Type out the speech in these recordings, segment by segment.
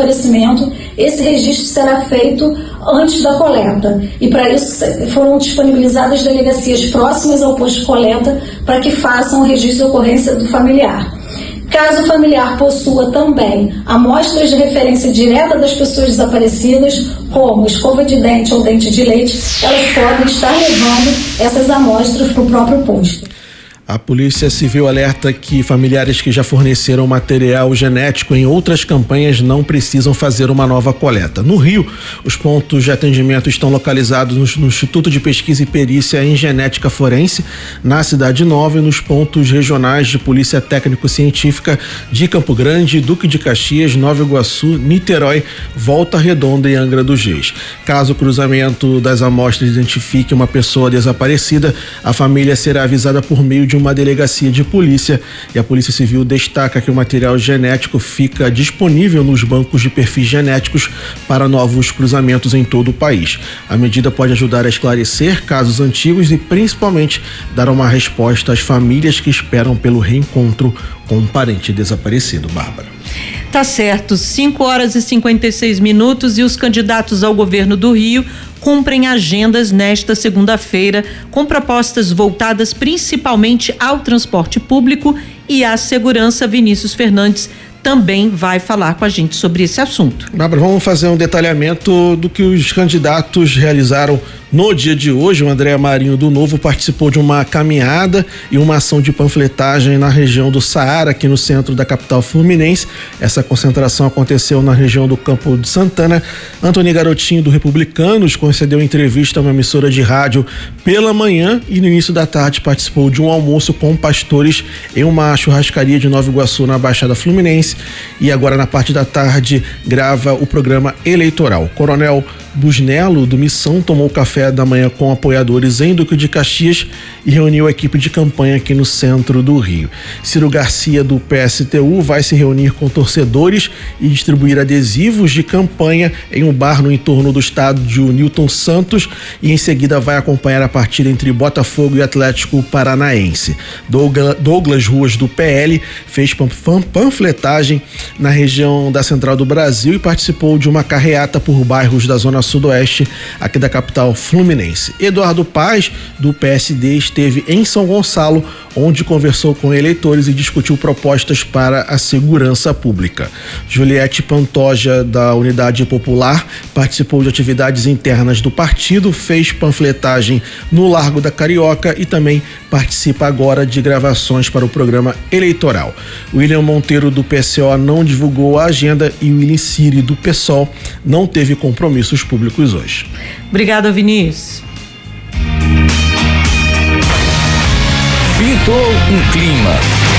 desaparecimento, esse registro será feito antes da coleta. E para isso foram disponibilizadas delegacias próximas ao posto de coleta para que façam o registro de ocorrência do familiar. Caso o familiar possua também amostras de referência direta das pessoas desaparecidas, como escova de dente ou dente de leite, elas podem estar levando essas amostras para o próprio posto. A Polícia Civil alerta que familiares que já forneceram material genético em outras campanhas não precisam fazer uma nova coleta. No Rio, os pontos de atendimento estão localizados no Instituto de Pesquisa e Perícia em Genética Forense, na Cidade Nova, e nos pontos regionais de Polícia Técnico-Científica de Campo Grande, Duque de Caxias, Nova Iguaçu, Niterói, Volta Redonda e Angra dos Reis. Caso o cruzamento das amostras identifique uma pessoa desaparecida, a família será avisada por meio de uma delegacia de polícia, e a Polícia Civil destaca que o material genético fica disponível nos bancos de perfis genéticos para novos cruzamentos em todo o país. A medida pode ajudar a esclarecer casos antigos e principalmente dar uma resposta às famílias que esperam pelo reencontro com um parente desaparecido. Bárbara. Tá certo, 5h56 e os candidatos ao governo do Rio cumprem agendas nesta segunda-feira com propostas voltadas principalmente ao transporte público e à segurança. Vinícius Fernandes também vai falar com a gente sobre esse assunto. Bárbara, vamos fazer um detalhamento do que os candidatos realizaram no dia de hoje. O André Marinho do Novo participou de uma caminhada e uma ação de panfletagem na região do Saara, aqui no centro da capital fluminense. Essa concentração aconteceu na região do Campo de Santana. Antony Garotinho, do Republicanos, concedeu entrevista a uma emissora de rádio pela manhã e no início da tarde participou de um almoço com pastores em uma churrascaria de Nova Iguaçu, na Baixada Fluminense, e agora na parte da tarde grava o programa eleitoral. Coronel Busnello, do Missão, tomou café da manhã com apoiadores em Duque de Caxias e reuniu a equipe de campanha aqui no centro do Rio. Ciro Garcia, do PSTU, vai se reunir com torcedores e distribuir adesivos de campanha em um bar no entorno do estádio Newton Santos, e em seguida vai acompanhar a partida entre Botafogo e Atlético Paranaense. Douglas Ruas, do PL, fez panfletagem na região da Central do Brasil e participou de uma carreata por bairros da Zona Sudoeste aqui da capital fluminense. Eduardo Paz, do PSD, esteve em São Gonçalo, onde conversou com eleitores e discutiu propostas para a segurança pública. Juliette Pantoja, da Unidade Popular, participou de atividades internas do partido, fez panfletagem no Largo da Carioca e também participa agora de gravações para o programa eleitoral. William Monteiro, do PCO, não divulgou a agenda e William Siri, do PSOL, não teve compromissos públicos hoje. Obrigada, Vinícius. Pintou um clima.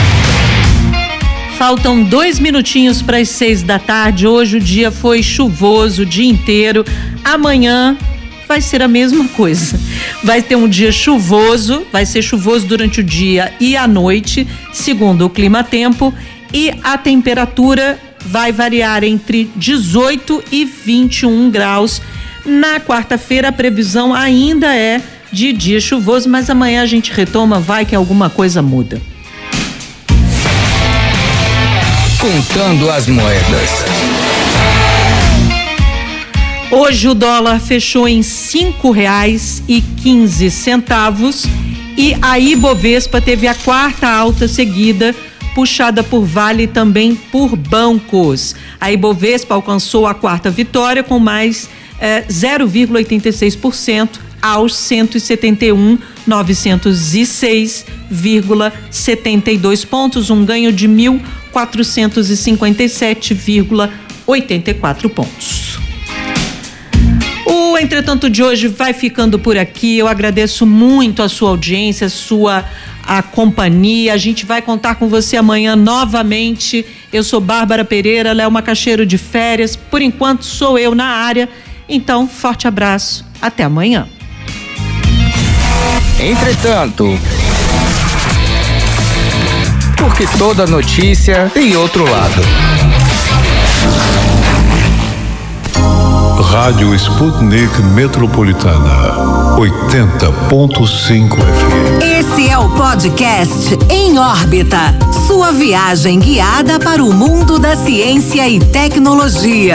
Faltam 2 minutinhos para as 6 da tarde. Hoje o dia foi chuvoso o dia inteiro. Amanhã vai ser a mesma coisa. Vai ter um dia chuvoso, vai ser chuvoso durante o dia e à noite, segundo o Climatempo, e a temperatura vai variar entre 18 e 21 graus. Na quarta-feira a previsão ainda é de dia chuvoso, mas amanhã a gente retoma, vai que alguma coisa muda. Contando as moedas. Hoje o dólar fechou em R$5,15 e a Ibovespa teve a quarta alta seguida, puxada por Vale e também por bancos. A Ibovespa alcançou a quarta vitória com mais 0,86% aos 171.906,72 pontos, um ganho de 1.457,84 pontos. O Entretanto de hoje vai ficando por aqui. Eu agradeço muito a sua audiência, a companhia. A gente vai contar com você amanhã novamente. Eu sou Bárbara Pereira, Léo Macaxeiro de férias. Por enquanto sou eu na área. Então, forte abraço. Até amanhã. Entretanto, porque toda notícia tem outro lado. Rádio Sputnik Metropolitana 80.5 FM. Esse é o podcast Em Órbita, sua viagem guiada para o mundo da ciência e tecnologia.